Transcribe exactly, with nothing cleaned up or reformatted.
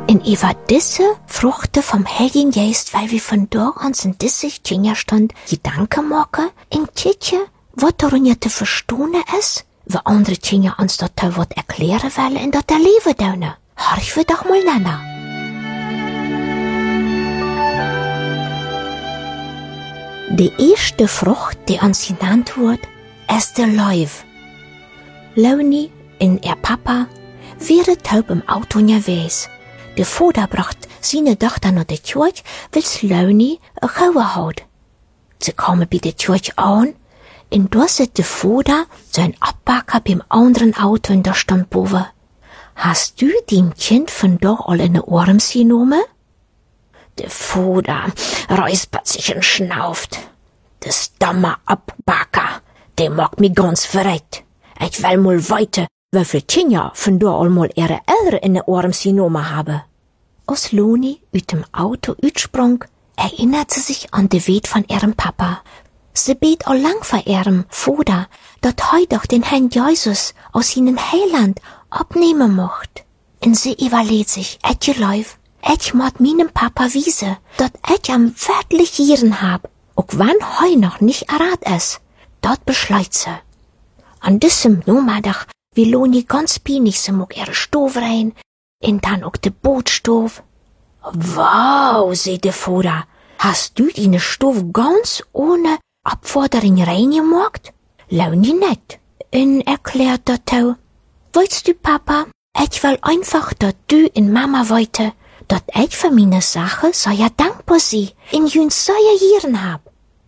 In Eva disse Fruchte vom Heiligen Geist, weil wir von dort an in disse Kinderstund Gedanken machen, in Titje, was darin ja zu verstehen ist, wie andere Kinder uns dort was erklären wollen und dort erleben dürfen. Horch wir doch mal nach. Die erste Frucht, die uns genannt wird, ist der Läuf. Leonie und ihr Papa wären taub im Auto unterwegs. Der Vater bracht seine Tochter nach der Kirche, weil Leonie eine Gauer hat. Sie kommen bei der Kirche an, und da sitzt der Vater sein Abbacker beim anderen Auto in der Standboven. Hast du dem Kind von da all in den Ohren genommen? Der Vater räuspert sich und schnauft. Das dumme Abbacker, der mag mich ganz verrückt. Ich will mal weiter, wie viel Kinder von da all mal ihre Eltern in den Ohren genommen haben. Als Loni aus dem Auto uitsprang, erinnert sie sich an die Wet von ihrem Papa. Sie bet all lang vor ihrem Vater, dat heu doch den Herrn Jesus aus seinem Heiland abnehmen mocht. Und sie überlegt sich, etje Läuf, ich mod meinem Papa wiese, dat ich am wirklich Jieren hab, auch wann heu noch nicht errat es. Dort beschleut sie. An diesem Nomadach wie Loni ganz pienig sie mog ihre Stove rein, und dann auch de Bootstove. Wow, sagt der Vater, hast du deine Stove ganz ohne Abforderung reingemacht? Loni nicht. Und erklärt dat auch, weißt du, Papa, ich will einfach, dat du und Mama wollte, dat ich für meine Sache so ja dankbar sie in jüns so ja Jieren hab.